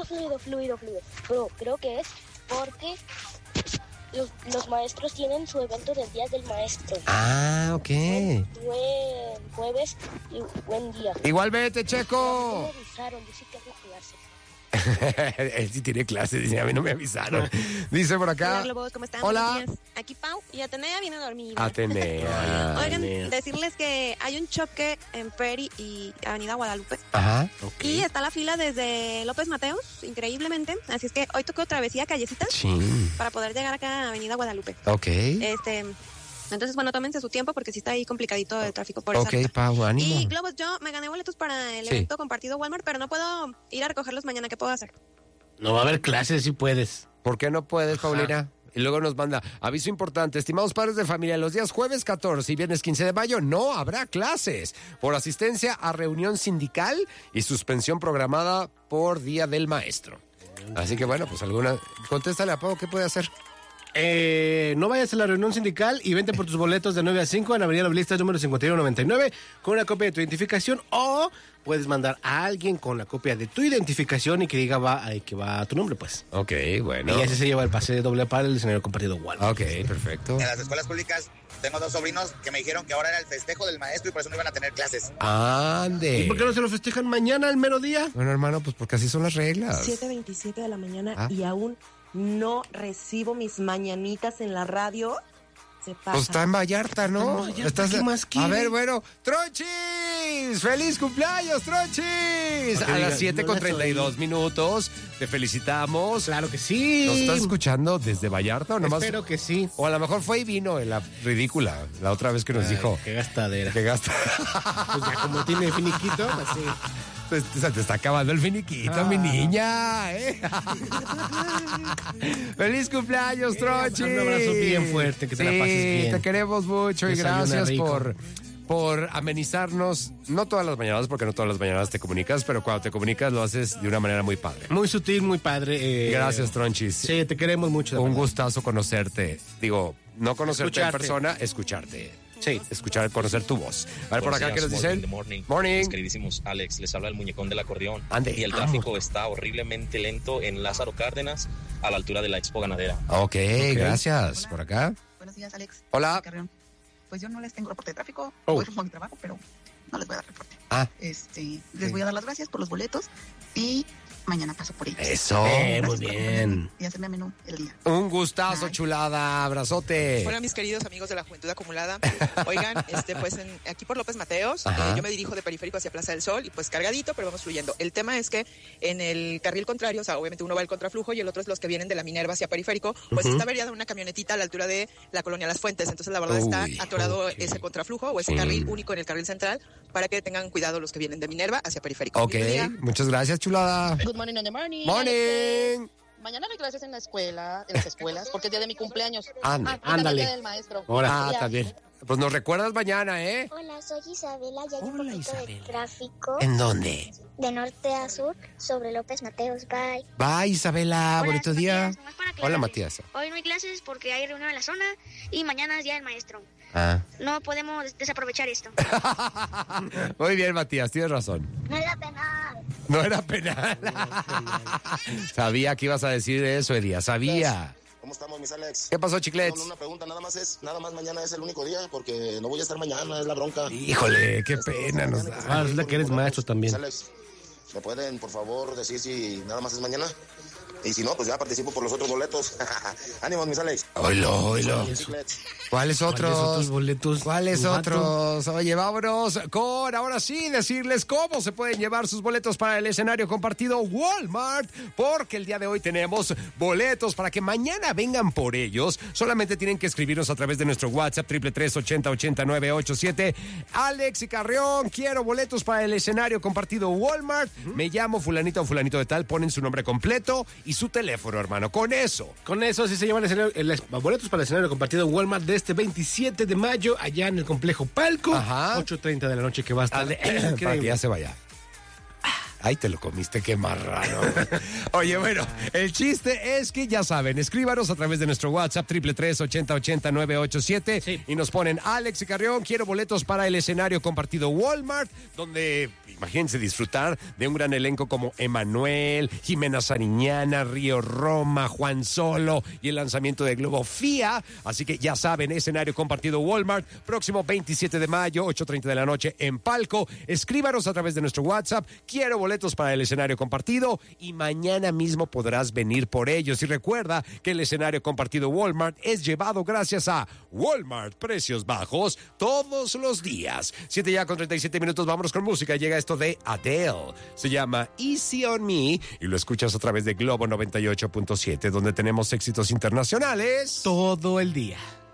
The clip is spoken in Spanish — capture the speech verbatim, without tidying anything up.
fluido, fluido, fluido. Pero creo que es porque los, los maestros tienen su evento del Día del Maestro. Ah, ok. Buen, buen jueves y buen día. Igualmente, Checo. No me avisaron, yo sí tengo clase. Él sí tiene clase, dice, a mí no me avisaron. Dice por acá. Hola, Globos, ¿cómo están? Hola. Buenos días. Aquí Pau y Atenea viene dormida. Atenea. Oigan, decirles que hay un choque en Peri y Avenida Guadalupe. Ajá. Y está la fila desde López Mateos, increíblemente. Así es que hoy tocó travesía Callecitas Sí. para poder llegar acá a Avenida Guadalupe. Ok. Este, entonces, bueno, tómense su tiempo porque sí está ahí complicadito el tráfico por esa Ok, ruta. Pau, ánimo. Y Globos, yo me gané boletos para el Sí. evento compartido Walmart, pero no puedo ir a recogerlos mañana. ¿Qué puedo hacer? No va a haber clases, si puedes. ¿Por qué no puedes, Ajá. Paulina? Y luego nos manda, aviso importante, estimados padres de familia, los días jueves catorce y viernes quince de mayo no habrá clases por asistencia a reunión sindical y suspensión programada por Día del Maestro. Así que bueno, pues alguna... Contéstale a Pau, ¿qué puede hacer? Eh, no vayas a la reunión sindical y vente por tus boletos de nueve a cinco en Avenida Novelistas número cincuenta y uno noventa y nueve con una copia de tu identificación, o puedes mandar a alguien con la copia de tu identificación y que diga va, eh, que va a tu nombre, pues. Ok, bueno. Y así se lleva el pase de doble para el escenario compartido Walmart. Ok, perfecto. En las escuelas públicas tengo dos sobrinos que me dijeron que ahora era el festejo del maestro y por eso no iban a tener clases. Ande. ¿Y por qué no se lo festejan mañana al mero día? Bueno, hermano, pues porque así son las reglas. siete veintisiete de la mañana Ah. y aún no recibo mis mañanitas en la radio. Se pasa. Pues está en Vallarta, ¿no? Está en Vallarta, Estás- ¿qué más A quiere? ver, bueno, ¡Tronchis! ¡Feliz cumpleaños, Tronchis! Para que A digas, las siete no con la treinta y dos minutos. Te felicitamos. Claro que sí. ¿Nos estás escuchando desde Vallarta o nomás? Espero que sí. O a lo mejor fue y vino en la ridícula la otra vez que nos Ay, dijo Qué gastadera. que gasta. Pues ya como tiene finiquito, así. Pues, se te está acabando el finiquito, Ah. mi niña. ¿eh? ¡Feliz cumpleaños, Tronchis! Un abrazo bien fuerte, que te la Sí, pases bien. te queremos mucho y Desayuna gracias rico. por, por amenizarnos. No todas las mañanas, porque no todas las mañanas te comunicas, pero cuando te comunicas lo haces de una manera muy padre. Muy sutil, muy padre. eh, Gracias, Tronchis. Sí, te queremos mucho. de Un verdad. gustazo conocerte. Digo, no conocerte en Escucharte. persona, escucharte. Sí. Escuchar, conocer tu voz. A ver, por Buenos acá, ¿qué nos días, dicen? good morning. Morning. Mis queridísimos Alex, les habla el muñecón del acordeón. Ande. Y el Vamos. tráfico está horriblemente lento en Lázaro Cárdenas, a la altura de la Expo Ganadera. Ok, gracias. Hola. Por acá. Buenos días, Alex. Hola. Carrión. Pues yo no les tengo reporte de tráfico, Oh. voy rumbo a mi trabajo, pero no les voy a dar reporte. Ah. Este, les Sí. voy a dar las gracias por los boletos y mañana paso por ellos. Eso. Eh, muy Gracias por bien. acompañarme y hacerme menú el día. Un gustazo, Ay. chulada. Abrazote. Hola mis queridos amigos de la Juventud Acumulada. Oigan, este pues en, aquí por López Mateos, Ajá. eh, yo me dirijo de Periférico hacia Plaza del Sol y pues cargadito, pero vamos fluyendo. El tema es que en el carril contrario, o sea, obviamente uno va al contraflujo y el otro es los que vienen de la Minerva hacia Periférico, pues Ujú. está averiada una camionetita a la altura de la colonia Las Fuentes. Entonces la verdad está Uy, atorado ok. ese contraflujo o ese Sí. carril único en el carril central para que tengan cuidado los que vienen de Minerva hacia Periférico. Ok, Lindo día. muchas gracias, chulada. Good morning on the morning. Morning. Mañana no hay clases en la escuela, en las escuelas, porque es día de mi cumpleaños. Ande. Ah, y también Ándale. día del maestro. Ah, Ya. también. Pues nos recuerdas mañana, ¿eh? Hola, soy Isabela y hay un Hola, poquito de Isabela. tráfico ¿En dónde? de norte a sur sobre López Mateos. Bye. Bye, Isabela. Hola, Bonito soy día. Matías, nomás para aclarar. Hola, Matías. Hoy no hay clases porque hay reunión en la zona y mañana es día del maestro. Ah. No podemos desaprovechar esto. Muy bien, Matías, tienes razón. No era penal. No era penal. Sabía que ibas a decir eso, Elías. Sabía. ¿Cómo estamos, mis Alex? ¿Qué pasó, Chiclets? No, no, una pregunta, nada más es, nada más mañana es el único día porque no voy a estar mañana, es la bronca. Híjole, qué pena nos da. Ah, resulta que eres maestro también. Mis Alex, ¿me pueden, por favor, decir si nada más es mañana? Y si no, pues ya participo por los otros boletos. Ánimos, mis Alex. Oilo, oilo. Chiclets. ¿Cuáles otros? ¿Cuáles otros boletos? ¿Cuáles Vato. otros? Oye, vámonos con, ahora sí, decirles cómo se pueden llevar sus boletos para el escenario compartido Walmart, porque el día de hoy tenemos boletos para que mañana vengan por ellos. Solamente tienen que escribirnos a través de nuestro WhatsApp, triple tres, ochenta, ochenta, nueve ocho siete. Alex y Carrión, quiero boletos para el escenario compartido Walmart. Me llamo fulanito o fulanito de tal, ponen su nombre completo y su teléfono, hermano. Con eso. Con eso sí se llevan el escenario- el- los boletos para el escenario compartido en Walmart de este veintisiete de mayo allá en el complejo Palco. Ajá. ocho treinta de la noche que va a estar. Dale, para que ya se vaya. Ay, te lo comiste, qué marrano. Oye, bueno, el chiste es que ya saben, escríbanos a través de nuestro WhatsApp, triple tres, ochenta, ochenta, nueve ocho siete, sí. Y nos ponen, Alex y Carrión, quiero boletos para el escenario compartido Walmart, donde, imagínense, disfrutar de un gran elenco como Emanuel, Jimena Sariñana, Río Roma, Juan Solo y el lanzamiento de Globo F I A. Así que ya saben, escenario compartido Walmart, próximo veintisiete de mayo, ocho treinta de la noche en Palco. Escríbanos a través de nuestro WhatsApp, quiero boletos para el escenario compartido y mañana mismo podrás venir por ellos. Y recuerda que el escenario compartido Walmart es llevado gracias a Walmart, precios bajos todos los días. Siete ya con treinta y siete minutos, vámonos con música. Llega esto de Adele, se llama Easy on Me y lo escuchas a través de Globo noventa y ocho punto siete, donde tenemos éxitos internacionales todo el día.